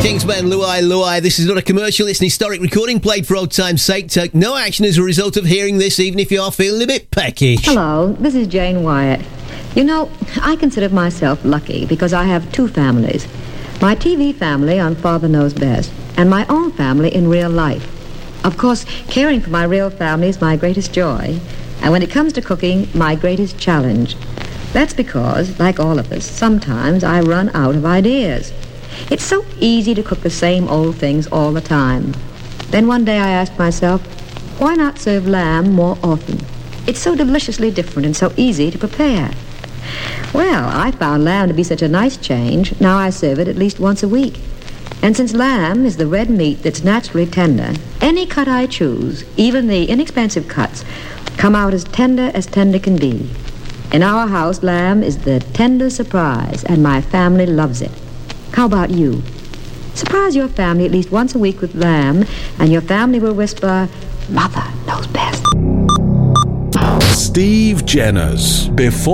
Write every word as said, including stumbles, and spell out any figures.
Kingsman, Luai Luai. This is not a commercial, it's an historic recording played for old time's sake. Take no action as a result of hearing this, even if you are feeling a bit peckish. Hello, this is Jane Wyatt. You know, I consider myself lucky because I have two families. My T V family on Father Knows Best, and my own family in real life. Of course, caring for my real family is my greatest joy, and when it comes to cooking, my greatest challenge. That's because, like all of us, sometimes I run out of ideas. It's so easy to cook the same old things all the time. Then one day I asked myself, why not serve lamb more often? It's so deliciously different and so easy to prepare. Well, I found lamb to be such a nice change, now I serve it at least once a week. And since lamb is the red meat that's naturally tender, any cut I choose, even the inexpensive cuts, come out as tender as tender can be. In our house, lamb is the tender surprise, and my family loves it. How about you? Surprise your family at least once a week with lamb, and your family will whisper, Mother knows best. Steve Jenner's Before